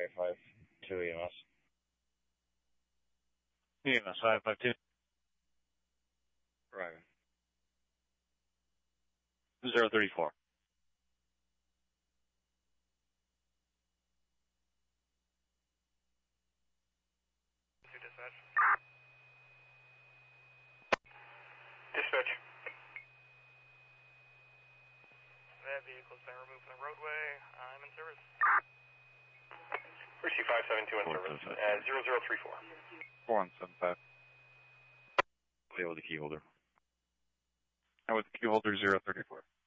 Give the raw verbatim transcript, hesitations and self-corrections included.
five five two E M S. E M S five five two. Right. zero three four. Dispatch. Dispatch. That vehicle's been removed from the roadway. I'm in service. Mercy five seven two in service. Uh, zero zero three four. four one seven five. Deal with the key holder. Now with the key holder zero thirty four.